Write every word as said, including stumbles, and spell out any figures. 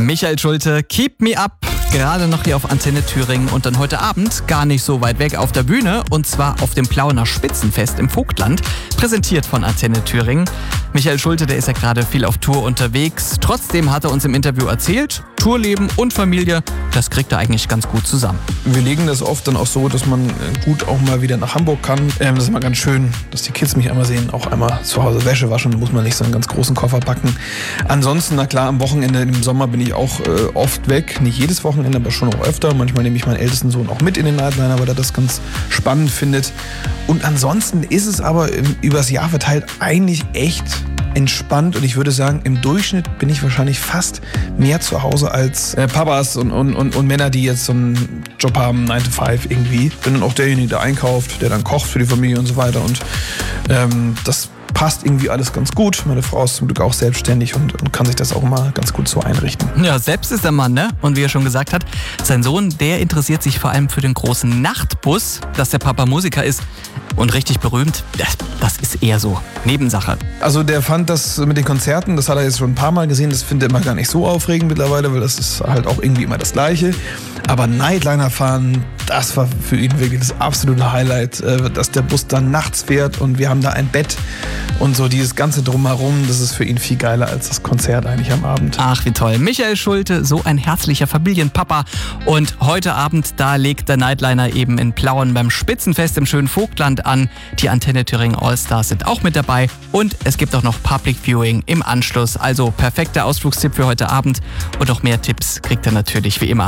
Michael Schulte, Keep Me Up, gerade noch hier auf Antenne Thüringen und dann heute Abend gar nicht so weit weg auf der Bühne und zwar auf dem Plauener Spitzenfest im Vogtland, präsentiert von Antenne Thüringen. Michael Schulte, der ist ja gerade viel auf Tour unterwegs. Trotzdem hat er uns im Interview erzählt, Tourleben und Familie, das kriegt er eigentlich ganz gut zusammen. Wir legen das oft dann auch so, dass man gut auch mal wieder nach Hamburg kann. Ähm, das ist immer ganz schön, dass die Kids mich einmal sehen, auch einmal zu Hause Wäsche waschen, da muss man nicht so einen ganz großen Koffer packen. Ansonsten, na klar, am Wochenende im Sommer bin ich auch äh, oft weg. Nicht jedes Wochenende, aber schon auch öfter. Manchmal nehme ich meinen ältesten Sohn auch mit in den Nightliner, weil er das ganz spannend findet. Und ansonsten ist es aber im, übers Jahr verteilt eigentlich echt entspannt und ich würde sagen, im Durchschnitt bin ich wahrscheinlich fast mehr zu Hause als äh, Papas und, und, und, und Männer, die jetzt so einen Job haben, nine to five irgendwie. Bin dann auch derjenige, der einkauft, der dann kocht für die Familie und so weiter und ähm, das passt irgendwie alles ganz gut. Meine Frau ist zum Glück auch selbstständig und, und kann sich das auch immer ganz gut so einrichten. Ja, selbst ist der Mann, ne? Und wie er schon gesagt hat, sein Sohn, der interessiert sich vor allem für den großen Nachtbus, dass der Papa Musiker ist. Und richtig berühmt, das, das ist eher so Nebensache. Also der fand das mit den Konzerten, das hat er jetzt schon ein paar Mal gesehen, das findet er immer gar nicht so aufregend mittlerweile, weil das ist halt auch irgendwie immer das Gleiche. Aber Nightliner fahren, das war für ihn wirklich das absolute Highlight, dass der Bus dann nachts fährt und wir haben da ein Bett und so dieses ganze Drumherum, das ist für ihn viel geiler als das Konzert eigentlich am Abend. Ach, wie toll. Michael Schulte, so ein herzlicher Familienpapa. Und heute Abend, da legt der Nightliner eben in Plauen beim Spitzenfest im schönen Vogtland an. Die Antenne Thüringen Allstars sind auch mit dabei. Und es gibt auch noch Public Viewing im Anschluss. Also perfekter Ausflugstipp für heute Abend. Und noch mehr Tipps kriegt ihr natürlich wie immer